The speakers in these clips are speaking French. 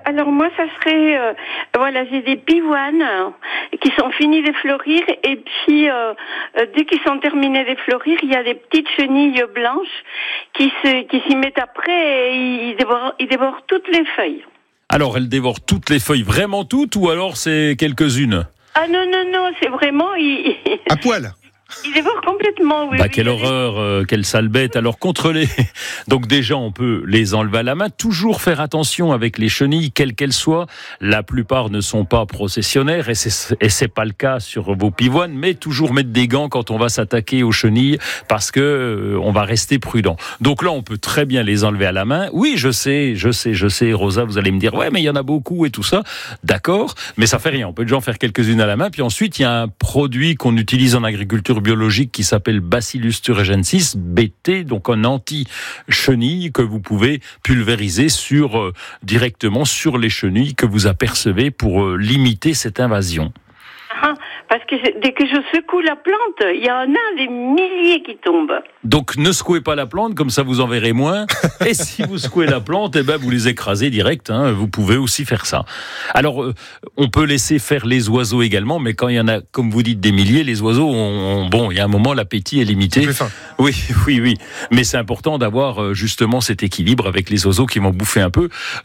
Alors moi, ça serait, voilà, j'ai des pivoines qui sont finies de fleurir et puis dès qu'ils sont terminés de fleurir, il y a des petites chenilles blanches qui s'y mettent après et ils dévorent toutes les feuilles. Alors, elles dévorent toutes les feuilles, vraiment toutes, ou alors c'est quelques-unes? Ah non, c'est vraiment... À poil. Il dévore complètement, oui. Quelle horreur, quelle sale bête. Alors contre les... Donc déjà, on peut les enlever à la main. Toujours faire attention avec les chenilles, quelles qu'elles soient. La plupart ne sont pas processionnaires et c'est pas le cas sur vos pivoines, mais toujours mettre des gants quand on va s'attaquer aux chenilles parce que on va rester prudent. Donc là, on peut très bien les enlever à la main. Oui, je sais, Rosa, vous allez me dire, ouais, mais il y en a beaucoup et tout ça. D'accord, mais ça fait rien. On peut déjà en faire quelques-unes à la main. Puis ensuite, il y a un produit qu'on utilise en agriculture biologique qui s'appelle Bacillus thuringiensis, BT, donc un anti-chenille que vous pouvez pulvériser directement sur les chenilles que vous apercevez pour limiter cette invasion. Parce que dès que je secoue la plante, il y en a des milliers qui tombent. Donc ne secouez pas la plante, comme ça vous en verrez moins. Et si vous secouez la plante, vous les écrasez direct. Vous pouvez aussi faire ça. Alors, on peut laisser faire les oiseaux également, mais quand il y en a, comme vous dites, des milliers, les oiseaux, il y a un moment, l'appétit est limité. Plus faim. Oui. Mais c'est important d'avoir justement cet équilibre avec les oiseaux qui vont bouffer un peu.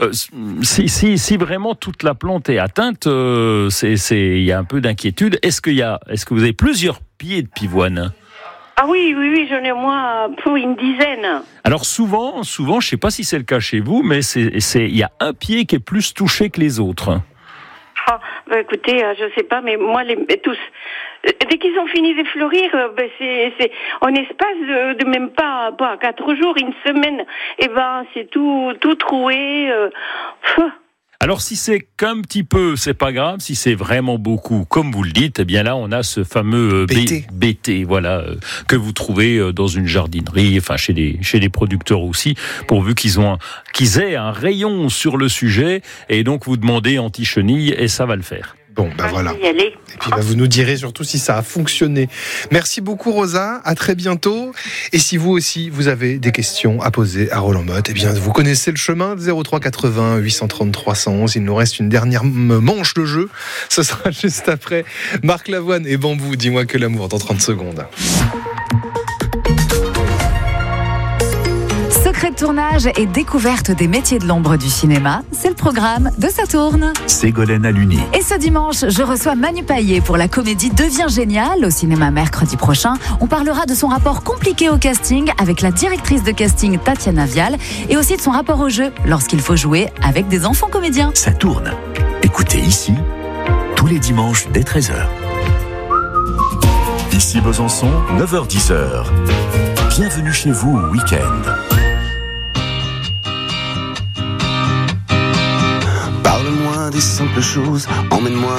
Si vraiment toute la plante est atteinte, il y a un peu d'inquiétude. Est-ce que vous avez plusieurs pieds de pivoine? Ah oui, j'en ai au moins une dizaine. Alors souvent, je sais pas si c'est le cas chez vous, mais il y a un pied qui est plus touché que les autres. Écoutez, je sais pas, mais moi, tous, dès qu'ils ont fini de fleurir, c'est en espace de même pas 4 jours, une semaine, c'est tout troué. Alors si c'est qu'un petit peu, c'est pas grave. Si c'est vraiment beaucoup, comme vous le dites, là on a ce fameux BT, que vous trouvez dans une jardinerie, chez des producteurs aussi, pourvu qu'ils aient un rayon sur le sujet. Et donc vous demandez anti-chenille et ça va le faire. Bon, voilà. Et puis vous nous direz surtout si ça a fonctionné. Merci beaucoup Rosa, à très bientôt. Et si vous aussi, vous avez des questions à poser à Roland Motte, vous connaissez le chemin, 03 80 830 311. Il nous reste une dernière manche de jeu. Ce sera juste après Marc Lavoine et Bambou, dis-moi que l'amour dans 30 secondes. Secret de tournage et découverte des métiers de l'ombre du cinéma, c'est le programme de Ça tourne. Ségolène Aluni. Et ce dimanche, je reçois Manu Payet pour la comédie Devient génial au cinéma mercredi prochain. On parlera de son rapport compliqué au casting avec la directrice de casting Tatiana Vial et aussi de son rapport au jeu lorsqu'il faut jouer avec des enfants comédiens. Ça tourne. Écoutez ici, tous les dimanches dès 13h. Ici Besançon, 9h-10h. Bienvenue chez vous au week-end. Parle-moi des simples choses, emmène-moi